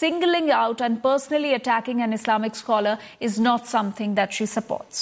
singling out and personally attacking an Islamic scholar is not something that she supports.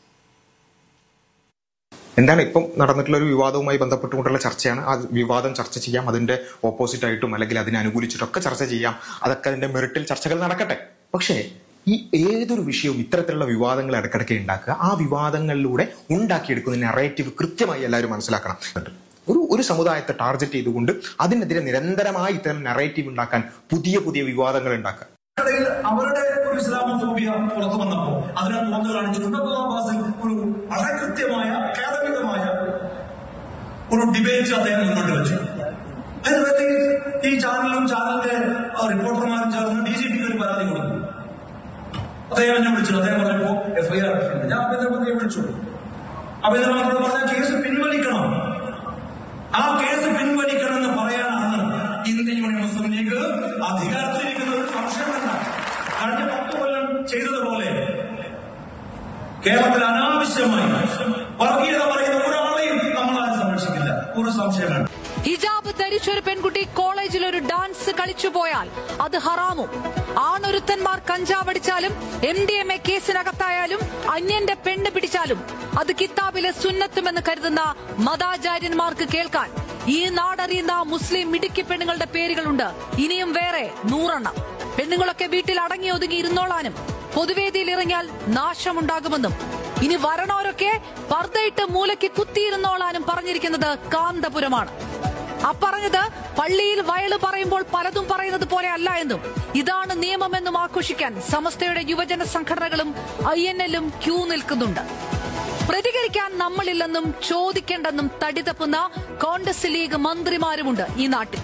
എന്താണ് ഇപ്പം നടന്നിട്ടുള്ള ഒരു വിവാദവുമായി ബന്ധപ്പെട്ടുകൊണ്ടുള്ള ചർച്ചയാണ്. ആ വിവാദം ചർച്ച ചെയ്യാം, അതിന്റെ ഓപ്പോസിറ്റ് ആയിട്ടും അല്ലെങ്കിൽ അതിനെ അനുകൂലിച്ചിട്ടൊക്കെ ചർച്ച ചെയ്യാം. അതൊക്കെ അതിന്റെ മെറിറ്റിൽ ചർച്ചകൾ നടക്കട്ടെ. പക്ഷേ ഈ ഏതൊരു വിഷയവും ഇത്തരത്തിലുള്ള വിവാദങ്ങൾ ഇടയ്ക്കിടയ്ക്ക് ഉണ്ടാക്കുക, ആ വിവാദങ്ങളിലൂടെ ഉണ്ടാക്കിയെടുക്കുന്ന നെറേറ്റീവ് കൃത്യമായി എല്ലാവരും മനസ്സിലാക്കണം. ഒരു സമുദായത്തെ ടാർഗറ്റ് ചെയ്തുകൊണ്ട് അതിനെതിരെ നിരന്തരമായി ഇത്തരം നെറേറ്റീവ് ഉണ്ടാക്കാൻ പുതിയ പുതിയ വിവാദങ്ങൾ ഉണ്ടാക്കുക. അവരുടെ ഒരു ഇസ്ലാമോഫോബിയ പുറത്തു വന്നപ്പോ അതിനെ തുറന്നു കാണിച്ചിട്ടുണ്ട്. ഒരു വളരെ കൃത്യമായ അക്കാദമികമായ ഒരു ഡിബേറ്റ് അദ്ദേഹം മുന്നോട്ട് വെച്ചു. അതിനുവേണ്ടി ഈ ചാനലിന്റെ റിപ്പോർട്ടർമാരും ചേർന്ന് DGPക്ക് ഒരു പരാതി കൊടുത്തു. അദ്ദേഹം എന്നെ വിളിച്ചു. അദ്ദേഹം പറഞ്ഞപ്പോ FIR ഞാൻ ആഭ്യന്തരമന്ത്രിയെ വിളിച്ചു. ആഭ്യന്തരമന്ത്രിയോട് പറഞ്ഞ കേസ് പിൻവലിക്കണം, ആ കേസ് പിൻവലിക്കണമെന്ന് പറയാനാണ് ഇന്ത്യൻ യൂണിയൻ മുസ്ലിം ലീഗ് അധികാരത്തിലിരിക്കുന്ന ഒരു സംശയമല്ല. കഴിഞ്ഞ 10 കൊല്ലം ചെയ്തതുപോലെ കേരളത്തിൽ അനാവശ്യമായി വർഗീയത പറയുന്ന ഒരാളെയും നമ്മളാരും സംരക്ഷിക്കില്ല, ഒരു സംശയമാണ്. ഹിജാബ് ധരിച്ചൊരു പെൺകുട്ടി കോളേജിൽ ഒരു ഡാൻസ് കളിച്ചു പോയാൽ അത് ഹറാമും. ആണൊരുത്തന്മാർ കഞ്ചാവടിച്ചാലും MDMA കേസിനകത്തായാലും അന്യന്റെ പെണ്ണ് പിടിച്ചാലും അത് കിതാബിലെ സുന്നത്തുമെന്ന് കരുതുന്ന മതാചാര്യന്മാർക്ക് കേൾക്കാൻ ഈ നാടറിയുന്ന മുസ്ലിം മിടുക്കി പെണ്ണുങ്ങളുടെ പേരുകളുണ്ട്. ഇനിയും വേറെ 100 പെണ്ണുങ്ങളൊക്കെ വീട്ടിൽ അടങ്ങി ഒതുങ്ങി ഇരുന്നോളാനും പൊതുവേദിയിൽ ഇറങ്ങിയാൽ നാശമുണ്ടാകുമെന്നും ഇനി വരണോരൊക്കെ പർദ്ദയിട്ട് മൂലയ്ക്ക് കുത്തിയിരുന്നോളാനും പറഞ്ഞിരിക്കുന്നത് കാന്തപുരമാണ്. പറഞ്ഞത് പള്ളിയിൽ വയല് പറയുമ്പോൾ പലതും പറയുന്നത് പോലെ അല്ല എന്നും ഇതാണ് നിയമമെന്നും ആഘോഷിക്കാൻ സമസ്തയുടെ യുവജന സംഘടനകളും INL-ഉം ക്യൂ നിൽക്കുന്നുണ്ട്. പ്രതികരിക്കാൻ നമ്മളില്ലെന്നും ചോദിക്കേണ്ടെന്നും തടിതപ്പുന്ന കോൺഗ്രസ് ലീഗ് മന്ത്രിമാരുമുണ്ട് ഈ നാട്ടിൽ.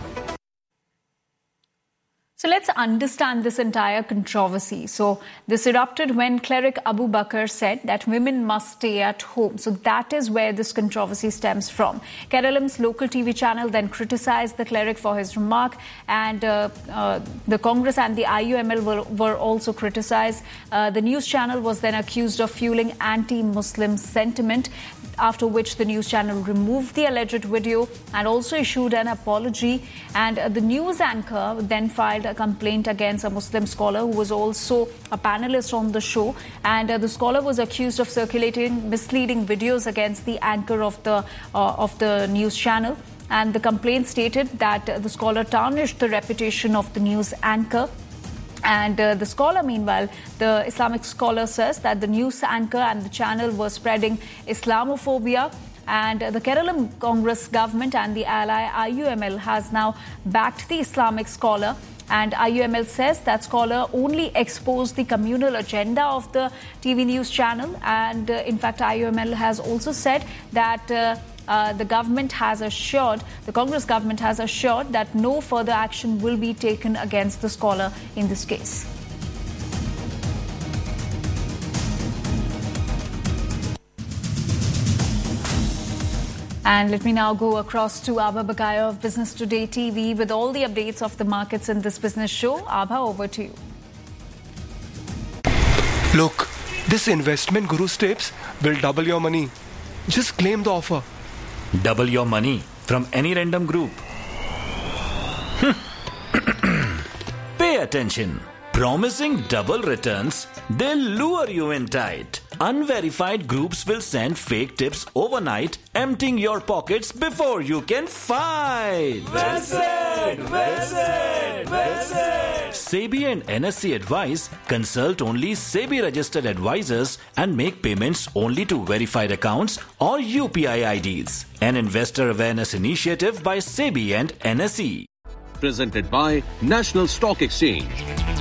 So let's understand this entire controversy. So this erupted when cleric Abu Bakr said that women must stay at home. So that is where this controversy stems from. Keralam's local TV channel then criticized the cleric for his remark, and the Congress and the IUML were also criticized. The news channel was then accused of fueling anti-Muslim sentiment, after which the news channel removed the alleged video and also issued an apology. And the news anchor then filed a complaint against a Muslim scholar who was also a panelist on the show, and the scholar was accused of circulating misleading videos against the anchor of the news channel. And the complaint stated that the scholar tarnished the reputation of the news anchor. And the scholar, meanwhile, the Islamic scholar says that the news anchor and the channel were spreading Islamophobia. And the Kerala Congress government and the ally IUML has now backed the Islamic scholar. And IUML says that scholar only exposed the communal agenda of the TV news channel. And in fact, IUML has also said that the Congress government has assured that no further action will be taken against the scholar in this case. And let me now go across to Abha Bakaya of Business Today TV with all the updates of the markets in this business show. Abha, over to you. Look, this investment Guru's tips will double your money. Just claim the offer. Double your money from any random group. Pay attention. Promising double returns, they'll lure you in tight. Unverified groups will send fake tips overnight, emptying your pockets before you can fight. Well said, well said, well said. SEBI and NSE advise, consult only SEBI registered advisors and make payments only to verified accounts or UPI IDs. An investor awareness initiative by SEBI and NSE. Presented by National Stock Exchange.